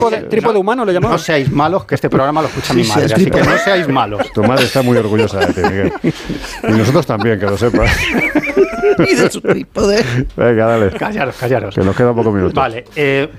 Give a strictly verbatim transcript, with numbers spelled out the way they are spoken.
¿Trípode, trípode no, humano lo llamamos? No seáis malos, que este programa lo escucha mi Sí, madre, sí, así trípode. que no seáis malos. Tu madre está muy orgullosa de ti, Miguel. Y nosotros también, que lo sepas. Y de su trípode. Venga, dale. Callaros, callaros. Que nos quedan pocos minutos. Vale, eh,